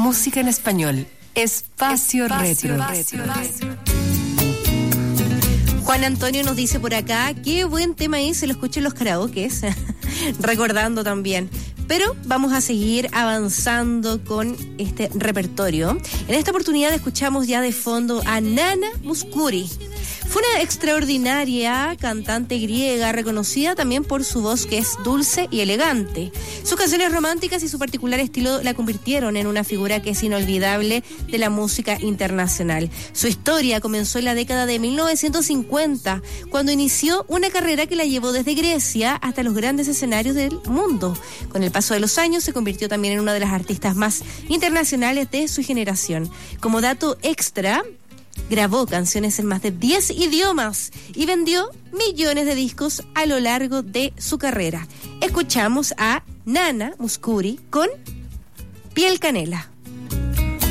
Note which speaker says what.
Speaker 1: música en español. Espacio Retro.
Speaker 2: Juan Antonio nos dice por acá, qué buen tema es, se lo escuché en los karaokes, recordando también. Pero vamos a seguir avanzando con este repertorio. En esta oportunidad escuchamos ya de fondo a Nana Mouskouri. Fue una extraordinaria cantante griega, reconocida también por su voz que es dulce y elegante. Sus canciones románticas y su particular estilo la convirtieron en una figura que es inolvidable de la música internacional. Su historia comenzó en la década de 1950, cuando inició una carrera que la llevó desde Grecia hasta los grandes escenarios del mundo. Con el paso de los años se convirtió también en una de las artistas más internacionales de su generación. Como dato extra, grabó canciones en más de 10 idiomas y vendió millones de discos a lo largo de su carrera. Escuchamos a Nana Mouskouri con Piel Canela.